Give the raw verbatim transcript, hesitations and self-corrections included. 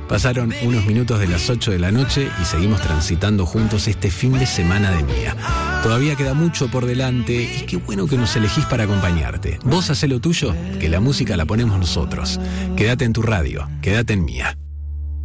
Pasaron unos minutos de las ocho de la noche y seguimos transitando juntos este fin de semana de Mía. Todavía queda mucho por delante y qué bueno que nos elegís para acompañarte. Vos hacé lo tuyo, que la música la ponemos nosotros. Quédate en tu radio, quédate en Mía.